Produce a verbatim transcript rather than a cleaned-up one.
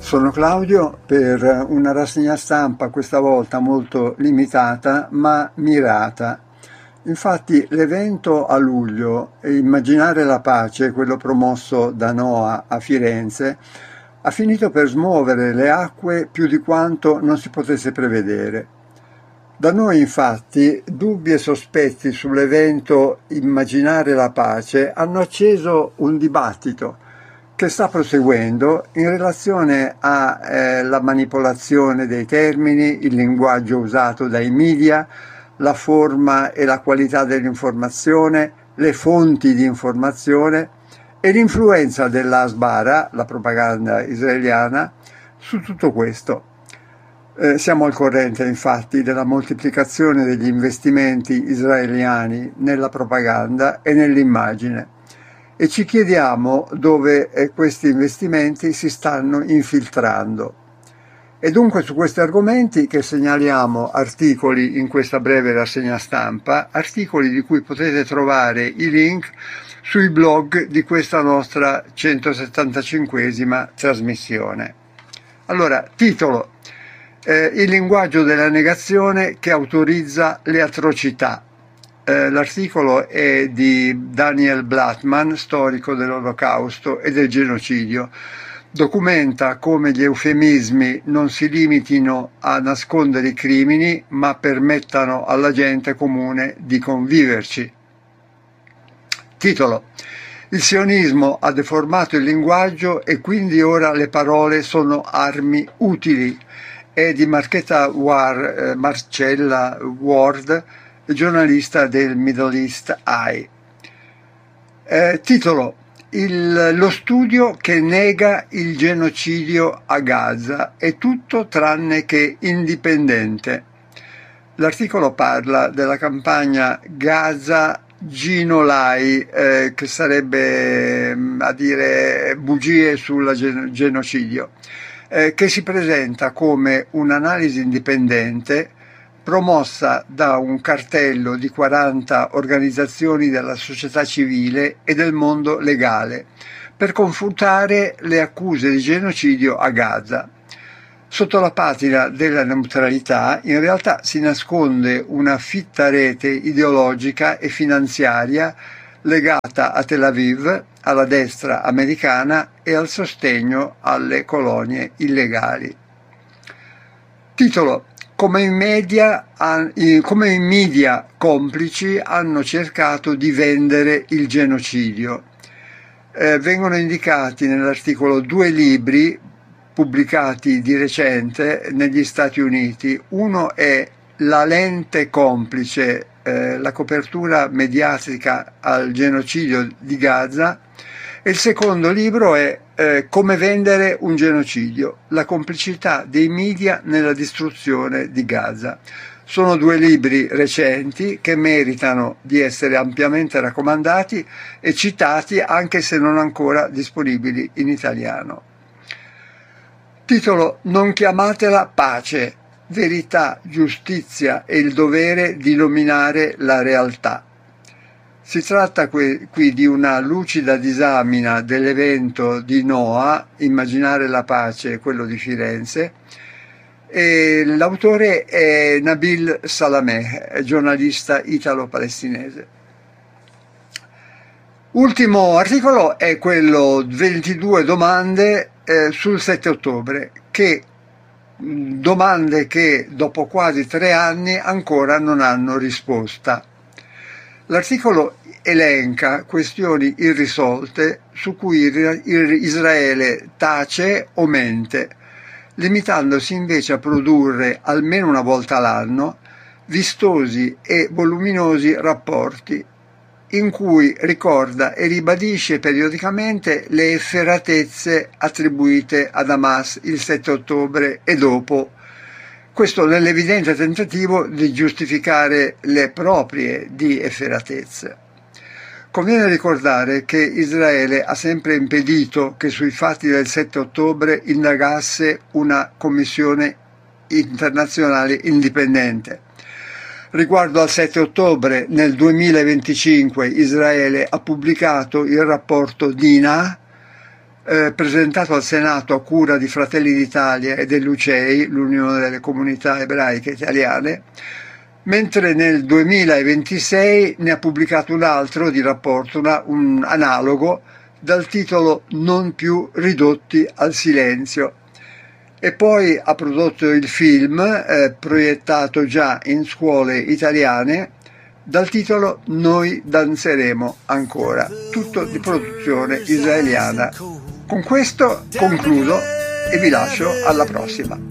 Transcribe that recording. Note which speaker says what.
Speaker 1: Sono Claudio per una rassegna stampa questa volta molto limitata ma mirata. Infatti l'evento a luglio, Immaginare la pace, quello promosso da Noah a Firenze, ha finito per smuovere le acque più di quanto non si potesse prevedere. Da noi infatti dubbi e sospetti sull'evento Immaginare la pace hanno acceso un dibattito che sta proseguendo in relazione alla eh, manipolazione dei termini, il linguaggio usato dai media, la forma e la qualità dell'informazione, le fonti di informazione e l'influenza dell'Hasbara, la propaganda israeliana, su tutto questo. Eh, siamo al corrente infatti della moltiplicazione degli investimenti israeliani nella propaganda e nell'immagine. E ci chiediamo dove eh, questi investimenti si stanno infiltrando. E dunque su questi argomenti che segnaliamo articoli in questa breve rassegna stampa, articoli di cui potete trovare i link sui blog di questa nostra centosettantacinquesima trasmissione. Allora, titolo, eh, il linguaggio della negazione che autorizza le atrocità. L'articolo è di Daniel Blattman, storico dell'Olocausto e del genocidio. Documenta come gli eufemismi non si limitino a nascondere i crimini, ma permettano alla gente comune di conviverci. Titolo: il sionismo ha deformato il linguaggio e quindi ora le parole sono armi utili. È di Marchetta War, eh, Marcella Ward, giornalista del Middle East Eye. Eh, titolo: il, lo studio che nega il genocidio a Gaza è tutto tranne che indipendente. L'articolo parla della campagna Gaza Ginolai, eh, che sarebbe a dire bugie sul gen- genocidio, eh, che si presenta come un'analisi indipendente promossa da un cartello di quaranta organizzazioni della società civile e del mondo legale per confutare le accuse di genocidio a Gaza. Sotto la patina della neutralità in realtà si nasconde una fitta rete ideologica e finanziaria legata a Tel Aviv, alla destra americana e al sostegno alle colonie illegali. Titolo: Come i media, come i media complici hanno cercato di vendere il genocidio. Eh, vengono indicati nell'articolo due libri pubblicati di recente negli Stati Uniti. Uno è La lente complice, eh, la copertura mediatica al genocidio di Gaza, e il secondo libro è eh, Come vendere un genocidio, la complicità dei media nella distruzione di Gaza. Sono due libri recenti che meritano di essere ampiamente raccomandati e citati anche se non ancora disponibili in italiano. Titolo: Non chiamatela pace, verità, giustizia e il dovere di nominare la realtà. Si tratta qui, qui di una lucida disamina dell'evento di Noah, Immaginare la pace, quello di Firenze, e l'autore è Nabil Salameh, giornalista italo-palestinese. Ultimo articolo è quello ventidue domande eh, sul sette ottobre, che domande che dopo quasi tre anni ancora non hanno risposta. L'articolo elenca questioni irrisolte su cui Israele tace o mente, limitandosi invece a produrre almeno una volta l'anno vistosi e voluminosi rapporti in cui ricorda e ribadisce periodicamente le efferatezze attribuite ad Hamas il sette ottobre e dopo, questo nell'evidente tentativo di giustificare le proprie di efferatezze. Conviene ricordare che Israele ha sempre impedito che sui fatti del sette ottobre indagasse una commissione internazionale indipendente. Riguardo al sette ottobre, nel duemilaventicinque Israele ha pubblicato il rapporto D I N A, eh, presentato al Senato a cura di Fratelli d'Italia e dell'U C E I, l'Unione delle Comunità Ebraiche Italiane, mentre nel duemilaventisei ne ha pubblicato un altro di rapporto, una, un analogo, dal titolo Non più ridotti al silenzio. E poi ha prodotto il film, eh, proiettato già in scuole italiane, dal titolo Noi danzeremo ancora, tutto di produzione israeliana. Con questo concludo e vi lascio alla prossima.